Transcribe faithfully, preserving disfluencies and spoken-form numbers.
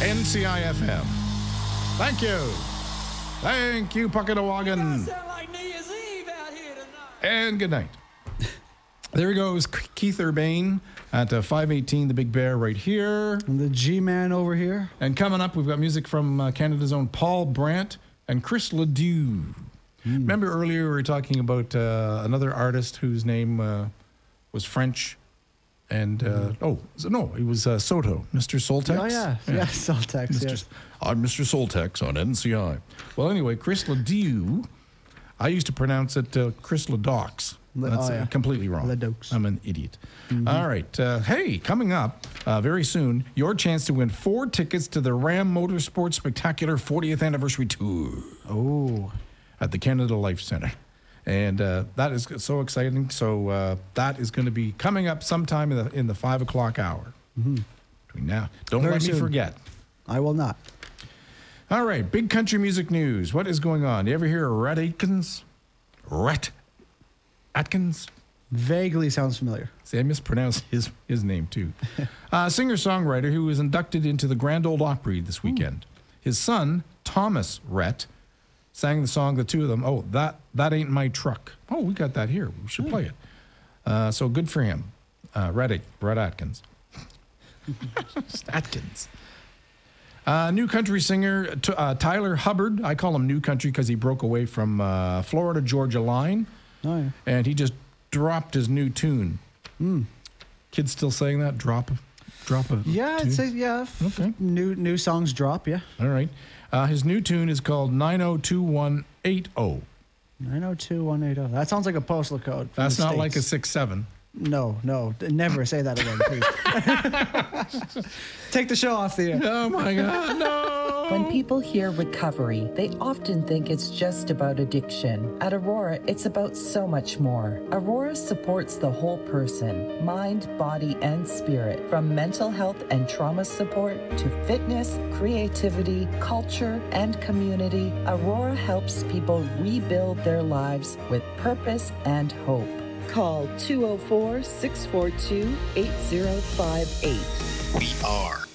N C I F M. Thank you. Thank you, Puckatawagan. And good night. There he goes, Keith Urbain at uh, five eighteen The Big Bear right here. And the G-Man over here. And coming up, we've got music from uh, Canada's own Paul Brandt and Chris Ledoux. Mm. Remember earlier we were talking about uh, another artist whose name uh, was French and, uh, mm. oh, no, he was uh, Soto, Mister Soltex. Oh, yeah, yeah, yeah Soltex, Mister yes. I'm Mister Soltex on N C I. Well, anyway, Chris Ledoux, I used to pronounce it uh, Chris Ledoux. That's oh, yeah. uh, completely wrong. Ledoux. I'm an idiot. Mm-hmm. All right. Uh, hey, coming up uh, very soon, your chance to win four tickets to the Ram Motorsports Spectacular fortieth Anniversary Tour. Oh. At the Canada Life Center. And uh, that is so exciting. So uh, that is going to be coming up sometime in the in the five o'clock hour. Mm-hmm. Between now. Don't Very let soon. me forget. I will not. All right. Big country music news. What is going on? You ever hear of Rhett Atkins? Rhett Atkins? Vaguely sounds familiar. See, I mispronounced his, his name, too. uh, singer-songwriter who was inducted into the Grand Ole Opry this weekend. Ooh. His son, Thomas Rhett, sang the song, the two of them, oh, that that ain't my truck. Oh, we got that here. We should play it. Uh, so good for him. Uh, Rhett, Rhett Atkins. Atkins. Uh, new country singer t- uh, Tyler Hubbard. I call him new country because he broke away from uh, Florida Georgia Line. Oh, yeah. And he just dropped his new tune. Mm. Kids still saying that? Drop, drop a Yeah, tune? I'd say, yeah. F- Okay. New new songs drop, yeah. All right. Uh, his new tune is called nine oh two one eight oh. nine oh two one eight oh. That sounds like a postal code. That's not States. like a six seven. No, no. Never say that again, please. Take the show off the air. Oh, my God, no. When people hear recovery, they often think it's just about addiction. At Aurora, it's about so much more. Aurora supports the whole person, mind, body, and spirit. From mental health and trauma support to fitness, creativity, culture, and community, Aurora helps people rebuild their lives with purpose and hope. Call two oh four, six four two, eight oh five eight. We are